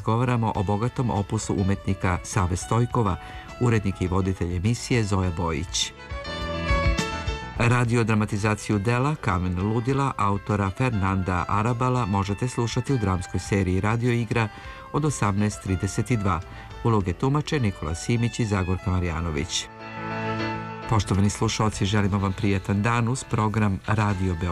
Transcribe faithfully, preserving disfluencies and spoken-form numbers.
razgovaramo o bogatom opusu umetnika Save Stojkova, urednik i voditelj emisije Zoja Bojić. Radiodramatizaciju dela Kamen ludila autora Fernanda Arabala možete slušati u dramskoj seriji Radio igra od osamnaest trideset dva. Uloge tumače Nikola Simić i Zagorka Marjanović. Poštovani slušalci, želimo vam prijatan dan uz program Radio Beograd.